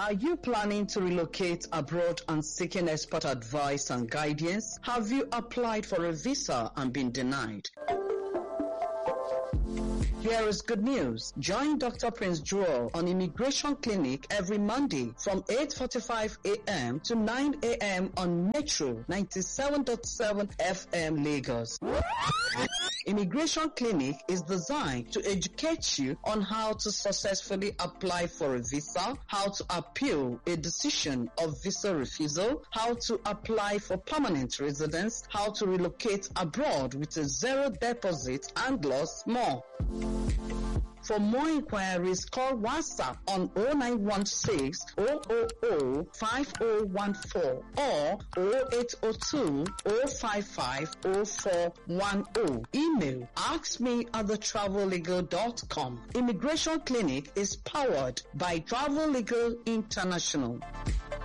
Are you planning to relocate abroad and seeking expert advice and guidance? Have you applied for a visa and been denied? Here is good news. Join Dr. Prince Joel on Immigration Clinic every Monday from 8:45 a.m. to 9 a.m. on Metro 97.7 FM Lagos. Immigration Clinic is designed to educate you on how to successfully apply for a visa, how to appeal a decision of visa refusal, how to apply for permanent residence, how to relocate abroad with a zero deposit, and lots more. For more inquiries, call WhatsApp on 0916 000 5014 or 0802 055 0410. Email askme@thetravellegal.com. Immigration Clinic is powered by Travel Legal International.